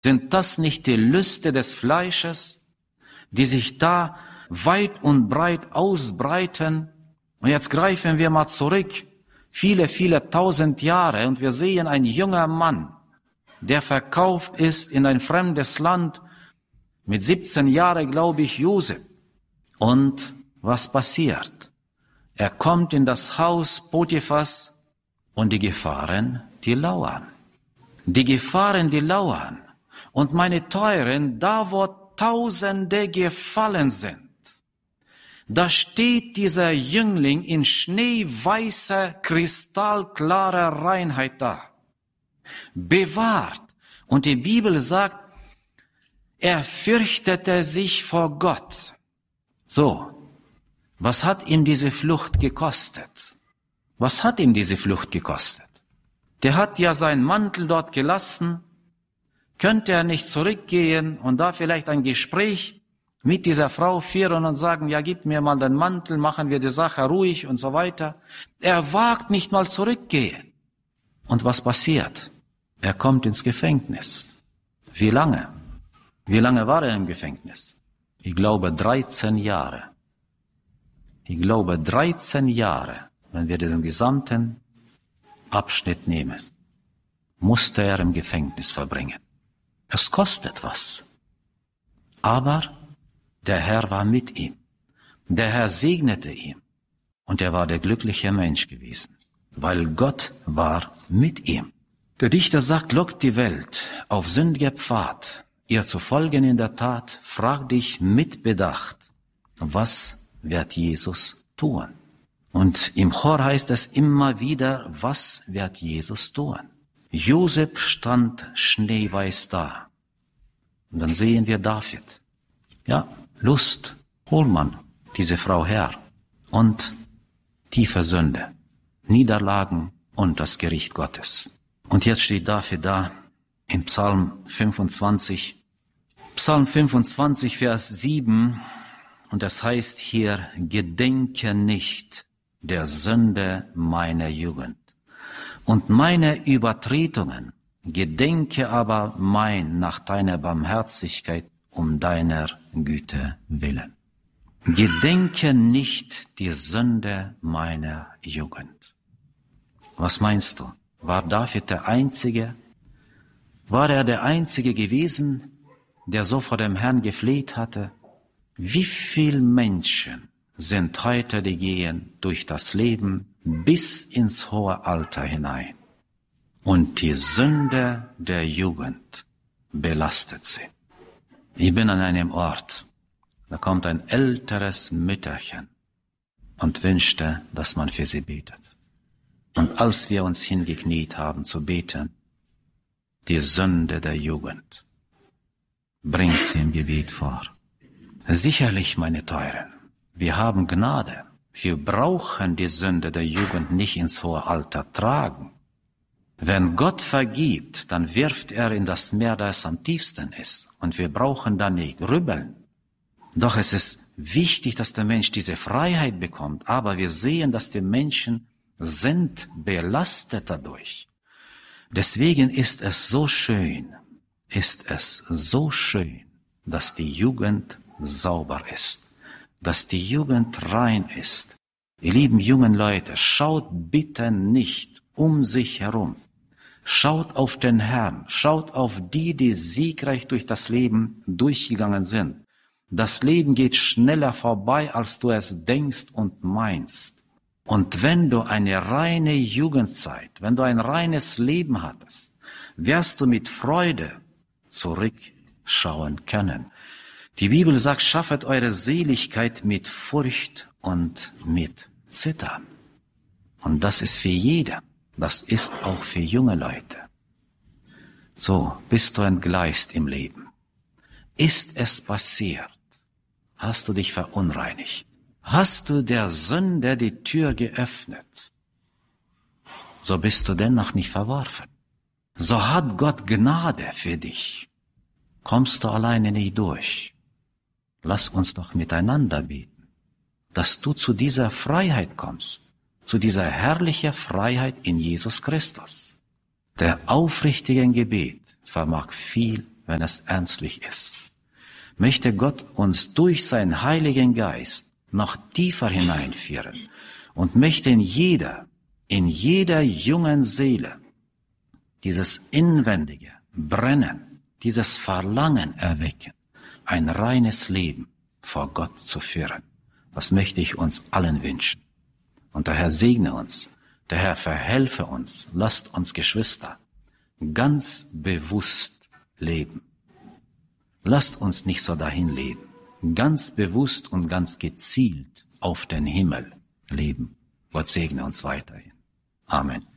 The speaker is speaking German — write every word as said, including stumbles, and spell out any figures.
Sind das nicht die Lüste des Fleisches, die sich da weit und breit ausbreiten? Und jetzt greifen wir mal zurück, viele, viele tausend Jahre, und wir sehen einen jungen Mann, der verkauft ist in ein fremdes Land, mit siebzehn Jahren, glaube ich, Josef. Und was passiert? Er kommt in das Haus Potiphas und die Gefahren, die lauern. Die Gefahren, die lauern. Und meine Teuren, da wo Tausende gefallen sind, da steht dieser Jüngling in schneeweißer, kristallklarer Reinheit da. Bewahrt. Und die Bibel sagt, er fürchtete sich vor Gott. So, was hat ihm diese Flucht gekostet? Was hat ihm diese Flucht gekostet? Der hat ja seinen Mantel dort gelassen. Könnte er nicht zurückgehen und da vielleicht ein Gespräch mit dieser Frau führen und sagen, ja, gib mir mal den Mantel, machen wir die Sache ruhig und so weiter. Er wagt nicht mal zurückgehen. Und was passiert? Er kommt ins Gefängnis. Wie lange? Wie lange war er im Gefängnis? Ich glaube dreizehn Jahre. Ich glaube dreizehn Jahre, wenn wir den gesamten Abschnitt nehmen, musste er im Gefängnis verbringen. Es kostet was. Aber der Herr war mit ihm. Der Herr segnete ihn. Und er war der glückliche Mensch gewesen, weil Gott war mit ihm. Der Dichter sagt, lockt die Welt auf sündiger Pfad, ihr zu folgen in der Tat, frag dich mit Bedacht, was wird Jesus tun? Und im Chor heißt es immer wieder, was wird Jesus tun? Josef stand schneeweiß da. Und dann sehen wir David. Ja, Lust, hol man diese Frau her. Und tiefe Sünde, Niederlagen und das Gericht Gottes. Und jetzt steht David da im Psalm fünfundzwanzig. Psalm fünfundzwanzig, Vers sieben. Und das heißt hier, gedenke nicht der Sünde meiner Jugend und meine Übertretungen, gedenke aber mein nach deiner Barmherzigkeit um deiner Güte willen. Gedenke nicht die Sünde meiner Jugend. Was meinst du? War David der Einzige? War er der Einzige gewesen, der so vor dem Herrn gefleht hatte? Wie viele Menschen sind heute, die gehen durch das Leben bis ins hohe Alter hinein und die Sünde der Jugend belastet sie. Ich bin an einem Ort, da kommt ein älteres Mütterchen und wünschte, dass man für sie betet. Und als wir uns hingekniet haben zu beten, die Sünde der Jugend bringt sie im Gebet vor. Sicherlich, meine Teuren, wir haben Gnade. Wir brauchen die Sünde der Jugend nicht ins hohe Alter tragen. Wenn Gott vergibt, dann wirft er in das Meer, das am tiefsten ist. Und wir brauchen da nicht grübeln. Doch es ist wichtig, dass der Mensch diese Freiheit bekommt. Aber wir sehen, dass die Menschen sind belastet dadurch. Deswegen ist es so schön, ist es so schön, dass die Jugend sauber ist, dass die Jugend rein ist. Ihr lieben jungen Leute, schaut bitte nicht um sich herum. Schaut auf den Herrn, schaut auf die, die siegreich durch das Leben durchgegangen sind. Das Leben geht schneller vorbei, als du es denkst und meinst. Und wenn du eine reine Jugendzeit, wenn du ein reines Leben hattest, wirst du mit Freude zurückschauen können. Die Bibel sagt, schaffet eure Seligkeit mit Furcht und mit Zittern. Und das ist für jeden. Das ist auch für junge Leute. So, bist du entgleist im Leben? Ist es passiert? Hast du dich verunreinigt? Hast du der Sünde die Tür geöffnet? So bist du dennoch nicht verworfen. So hat Gott Gnade für dich. Kommst du alleine nicht durch? Lass uns doch miteinander beten, dass du zu dieser Freiheit kommst, zu dieser herrlichen Freiheit in Jesus Christus. Der aufrichtigen Gebet vermag viel wenn es ernstlich ist. Möchte Gott uns durch seinen Heiligen Geist noch tiefer hineinführen und möchte in jeder, in jeder jungen Seele dieses inwendige Brennen, dieses Verlangen erwecken, ein reines Leben vor Gott zu führen. Das möchte ich uns allen wünschen. Und der Herr segne uns, der Herr verhelfe uns, lasst uns Geschwister ganz bewusst leben. Lasst uns nicht so dahin leben, ganz bewusst und ganz gezielt auf den Himmel leben. Gott segne uns weiterhin. Amen.